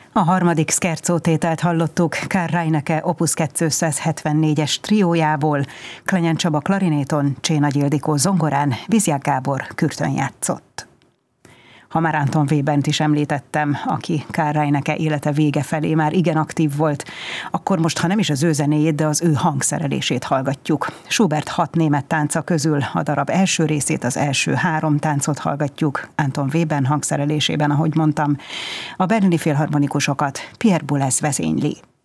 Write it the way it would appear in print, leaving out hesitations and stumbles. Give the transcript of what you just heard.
A harmadik scherzo tételt hallottuk Karl Reinecke Opus 274-es triójából, Klenyen Csaba klarinéton, Csénagy Ildikó zongorán, Vizják Gábor kürtön játszott. Ha már Anton Webert is említettem, aki Karl Reinecke élete vége felé már igen aktív volt, akkor most, ha nem is az ő zenéjét, de az ő hangszerelését hallgatjuk. Schubert 6 német tánca közül a darab első részét, az első 3 táncot hallgatjuk, Anton Webert hangszerelésében, ahogy mondtam. A berlini filharmonikusokat Pierre Boulez vezényli.